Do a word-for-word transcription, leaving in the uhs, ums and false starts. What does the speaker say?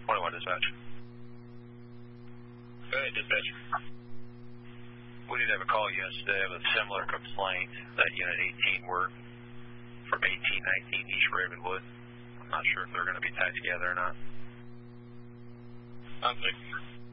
twenty-one dispatch. Go ahead, dispatch. We did have a call yesterday of a similar complaint that Unit eighteen worked from eighteen nineteen East Ravenwood. I'm not sure if they're going to be tied together or not. I'm thinking.